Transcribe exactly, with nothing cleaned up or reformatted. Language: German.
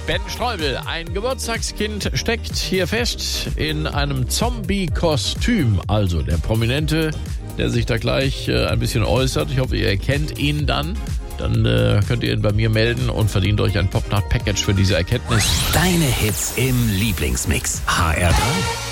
Ben Streubel, ein Geburtstagskind, steckt hier fest in einem Zombie-Kostüm. Also der Prominente, der sich da gleich äh, ein bisschen äußert. Ich hoffe, ihr erkennt ihn dann. Dann äh, könnt ihr ihn bei mir melden und verdient euch ein Popnacht-Package für diese Erkenntnis. Deine Hits im Lieblingsmix. H R drei.